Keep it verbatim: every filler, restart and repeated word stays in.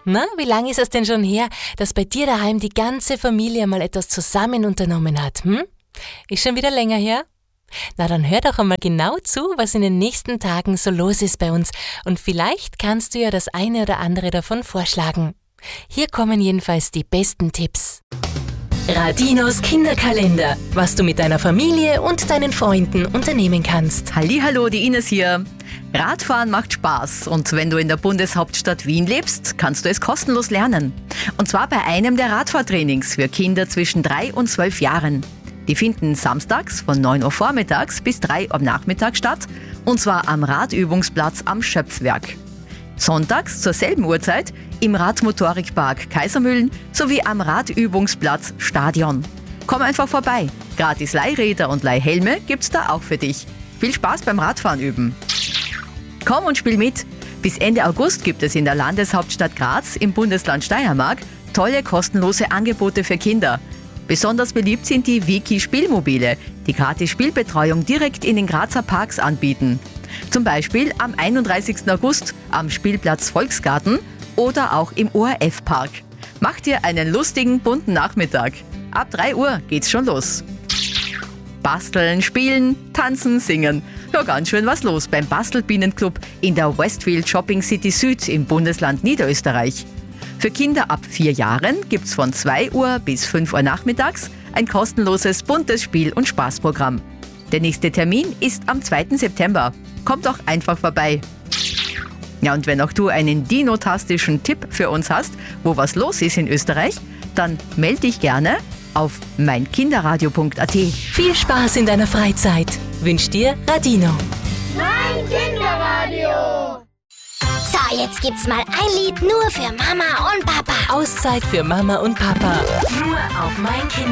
Na, wie lange ist es denn schon her, dass bei dir daheim die ganze Familie mal etwas zusammen unternommen hat? Hm? Ist schon wieder länger her? Na, dann hör doch einmal genau zu, was in den nächsten Tagen so los ist bei uns. Und vielleicht kannst du ja das eine oder andere davon vorschlagen. Hier kommen jedenfalls die besten Tipps. Radinos Kinderkalender, was du mit deiner Familie und deinen Freunden unternehmen kannst. Hallihallo, die Ines hier. Radfahren macht Spaß und wenn du in der Bundeshauptstadt Wien lebst, kannst du es kostenlos lernen. Und zwar bei einem der Radfahrtrainings für Kinder zwischen drei und zwölf Jahren. Die finden samstags von neun Uhr vormittags bis drei Uhr am Nachmittag statt und zwar am Radübungsplatz am Schöpfwerk. Sonntags zur selben Uhrzeit im Radmotorikpark Kaisermühlen sowie am Radübungsplatz Stadion. Komm einfach vorbei. Gratis Leihräder und Leihhelme gibt's da auch für dich. Viel Spaß beim Radfahren üben. Komm und spiel mit. Bis Ende August gibt es in der Landeshauptstadt Graz im Bundesland Steiermark tolle kostenlose Angebote für Kinder. Besonders beliebt sind die Wiki-Spielmobile, die gratis Spielbetreuung direkt in den Grazer Parks anbieten. Zum Beispiel am einunddreißigsten August am Spielplatz Volksgarten oder auch im O R F-Park. Mach dir einen lustigen, bunten Nachmittag. Ab drei Uhr geht's schon los. Basteln, spielen, tanzen, singen. Ja, ganz schön was los beim Bastelbienenclub in der Westfield Shopping City Süd im Bundesland Niederösterreich. Für Kinder ab vier Jahren gibt's von zwei Uhr bis fünf Uhr nachmittags ein kostenloses, buntes Spiel- und Spaßprogramm. Der nächste Termin ist am zweiten September. Komm doch einfach vorbei. Ja, und wenn auch du einen dinotastischen Tipp für uns hast, wo was los ist in Österreich, dann melde dich gerne auf meinkinderradio punkt a t. Viel Spaß in deiner Freizeit. Wünscht dir Radino. Mein Kinderradio. So, jetzt gibt's mal ein Lied nur für Mama und Papa. Auszeit für Mama und Papa. Nur auf mein Kinder